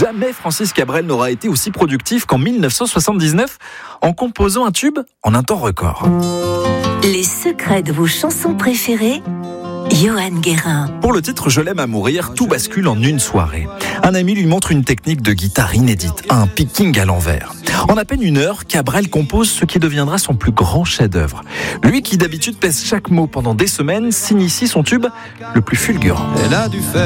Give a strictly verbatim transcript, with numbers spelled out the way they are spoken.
Jamais Francis Cabrel n'aura été aussi productif qu'en dix-neuf cent soixante-dix-neuf en composant un tube en un temps record. Les secrets de vos chansons préférées, Johan Guérin. Pour le titre « Je l'aime à mourir », tout bascule en une soirée. Un ami lui montre une technique de guitare inédite, un picking à l'envers. En à peine une heure, Cabrel compose ce qui deviendra son plus grand chef-d'œuvre. Lui qui d'habitude pèse chaque mot pendant des semaines, signe ici son tube le plus fulgurant. Elle a dû faire